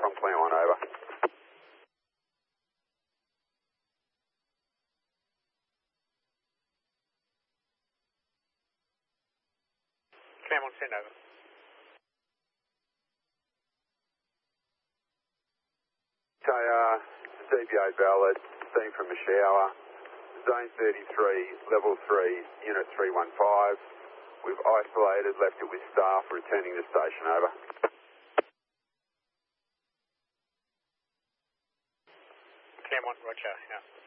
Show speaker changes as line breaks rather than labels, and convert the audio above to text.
from Claremont, over.
Claremont, send over.
Okay, DBA valid, steam from a shower, zone 33, level 3, unit 315. We've isolated, left it with staff, returning to station, over.
Claremont, roger, yeah.